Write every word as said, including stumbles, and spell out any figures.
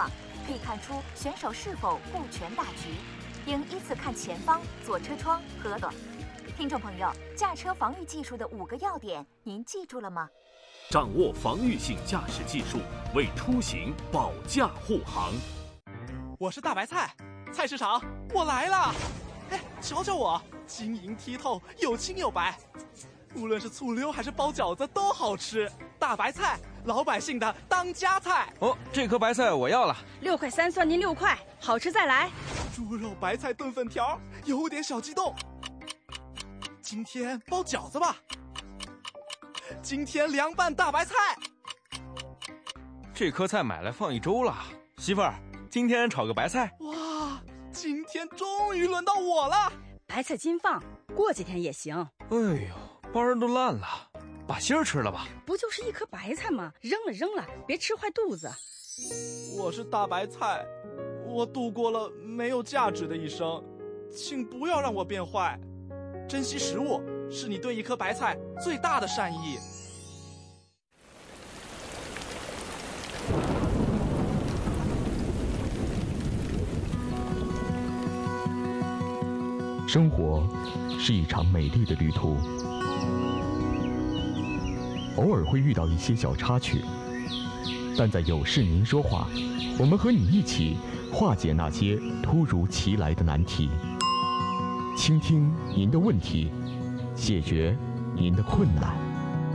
况，可以看出选手是否顾全大局，应依次看前方、左车窗和的。听众朋友，驾车防御技术的五个要点，您记住了吗？ 掌握防御性驾驶技术，为出行保驾护航。 我是大白菜，菜市场我来了！哎，瞧瞧我，晶莹剔透，又青又白，无论是醋溜还是包饺子都好吃。大白菜，老百姓的当家菜。 哦，这颗白菜我要了， 六块三算您六块，好吃再来。 猪肉白菜炖粉条，有点小激动。今天包饺子吧。今天凉拌大白菜。 这颗菜买来放一周了，媳妇儿，今天炒个白菜。 哇，今天终于轮到我了。 白菜金放，过几天也行。 哎呦，瓣儿都烂了，把芯儿吃了吧。 不就是一颗白菜吗？扔了扔了，别吃坏肚子。 我是大白菜，我度过了没有价值的一生，请不要让我变坏。珍惜食物是你对一颗白菜最大的善意。 生活是一场美丽的旅途，偶尔会遇到一些小插曲，但在有事您说话，我们和你一起化解那些突如其来的难题，倾听您的问题，解决您的困难。